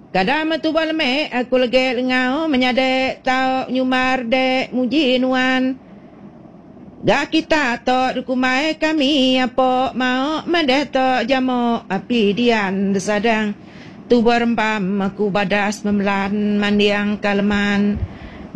Kadang tu balme aku lagi ngau menyade tau nyumar de muji nuan. Ga kita to dukumai kami apa mau mendeh to jamo api dian sedang tu berempam aku badas memelan mandiang kaleman.